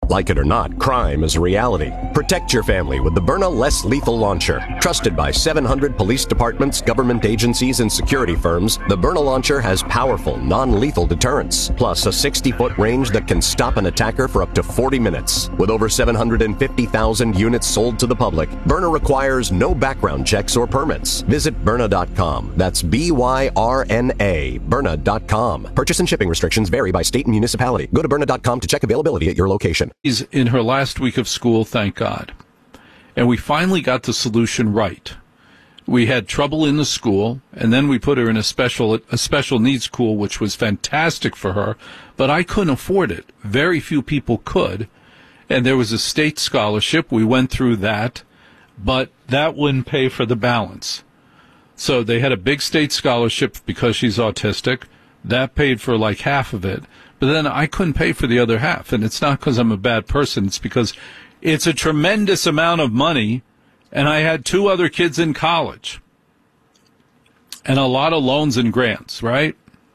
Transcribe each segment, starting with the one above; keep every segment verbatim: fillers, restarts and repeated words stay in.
Like it or not, crime is a reality. Protect your family with the Byrna Less Lethal Launcher. Trusted by seven hundred police departments, government agencies, and security firms, the Byrna Launcher has powerful, non-lethal deterrence, plus a sixty-foot range that can stop an attacker for up to forty minutes. With over seven hundred fifty thousand units sold to the public, Byrna requires no background checks or permits. Visit Byrna dot com. That's B Y R N A, Byrna dot com. Purchase and shipping restrictions vary by state and municipality. Go to Byrna dot com to check availability at your location. She's in her last week of school, thank God. And we finally got the solution right. We had trouble in the school, and then we put her in a special a special needs school, which was fantastic for her, but I couldn't afford it. Very few people could. And there was a state scholarship. We went through that, but that wouldn't pay for the balance. So they had a big state scholarship because she's autistic. That paid for like half of it. But then I couldn't pay for the other half. And it's not because I'm a bad person. It's because it's a tremendous amount of money. And I had two other kids in college. And a lot of loans and grants, right?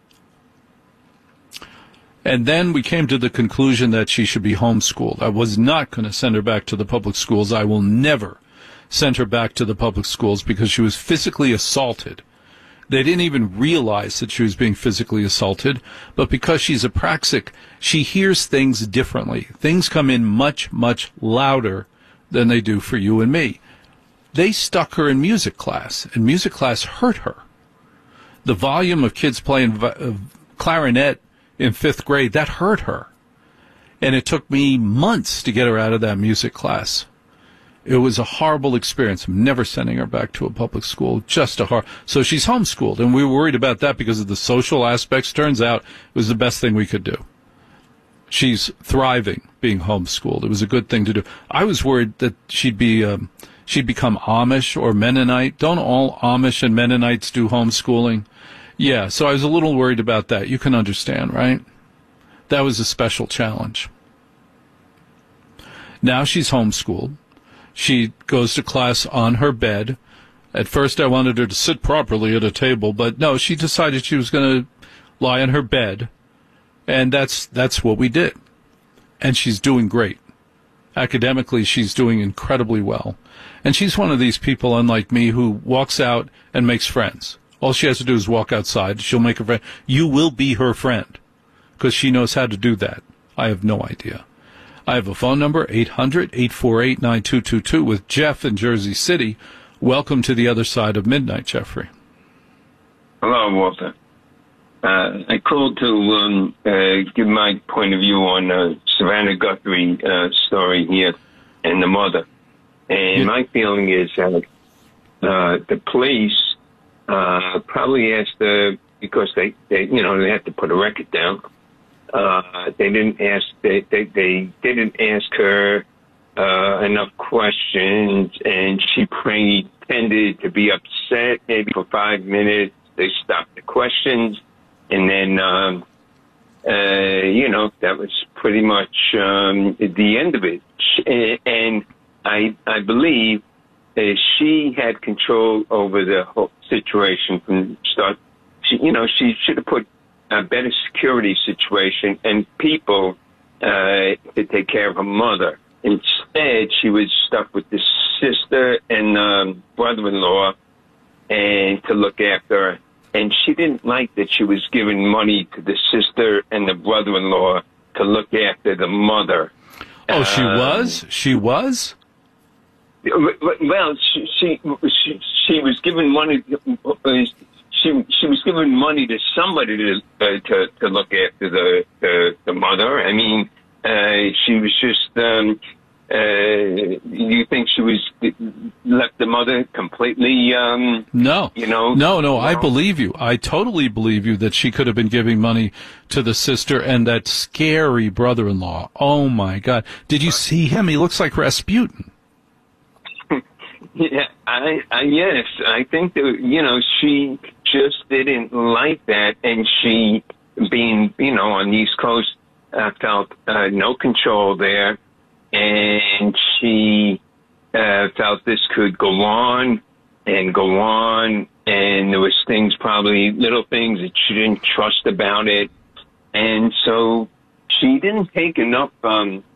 And then we came to the conclusion that she should be homeschooled. I was not going to send her back to the public schools. I will never send her back to the public schools because she was physically assaulted. They didn't even realize that she was being physically assaulted, but because she's apraxic, she hears things differently. Things come in much, much louder than they do for you and me. They stuck her in music class, and music class hurt her. The volume of kids playing uh, clarinet in fifth grade, that hurt her. And it took me months to get her out of that music class. It was a horrible experience. I'm never sending her back to a public school. Just a hard. So she's homeschooled, and we were worried about that because of the social aspects. Turns out it was the best thing we could do. She's thriving being homeschooled. It was a good thing to do. I was worried that she'd be um, she'd become Amish or Mennonite. Don't all Amish and Mennonites do homeschooling? Yeah, so I was a little worried about that. You can understand, right? That was a special challenge. Now she's homeschooled. She goes to class on her bed. At first I wanted her to sit properly at a table, but no, she decided she was going to lie on her bed, and that's that's what we did. And she's doing great. Academically, she's doing incredibly well. And she's one of these people, unlike me, who walks out and makes friends. All she has to do is walk outside. She'll make a friend. You will be her friend because she knows how to do that. I have no idea. I have a phone number, eight hundred, eight four eight, nine two two two, with Jeff in Jersey City. Welcome to the other side of midnight, Jeffrey. Hello, Walter. Uh, I called to um, uh, give my point of view on uh, Savannah Guthrie uh, story here and the mother. And yeah. My feeling is that uh, the police uh, probably asked her, because they, they, you know, they had to put a record down. Uh, they didn't ask, they, they, they didn't ask her, uh, enough questions, and she pretended to be upset maybe for five minutes. They stopped the questions, and then, um, uh, you know, that was pretty much, um, the end of it. And I, I believe uh, she had control over the whole situation from start. She, you know, she should have put a better security situation and people uh, to take care of her mother. Instead, she was stuck with the sister and um, brother-in-law and to look after her. And she didn't like that she was giving money to the sister and the brother-in-law to look after the mother. Oh, she um, was? She was? Well, she she she, she was giving money. She she was giving money to somebody to uh, to to look after the the, the mother. I mean, uh, she was just. Um, uh, you think she was left the mother completely? Um, no, you know. No, no. I believe you. I totally believe you that she could have been giving money to the sister and that scary brother-in-law. Oh my God! Did you see him? He looks like Rasputin. Yeah, I, I yes, I think that, you know, she just didn't like that, and she, being, you know, on the East Coast, uh, felt uh, no control there, and she uh, felt this could go on and go on, and there was things, probably little things that she didn't trust about it, and so she didn't take enough um,